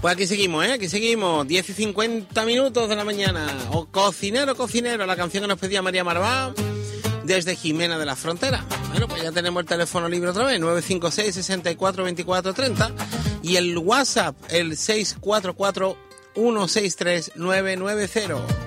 Pues aquí seguimos, aquí seguimos, 10 y 50 minutos de la mañana. O cocinero, la canción que nos pedía María Marvá desde Jimena de la Frontera. Bueno, pues ya tenemos el teléfono libre otra vez, 956 64 24 30, y el WhatsApp, el 644 163 990.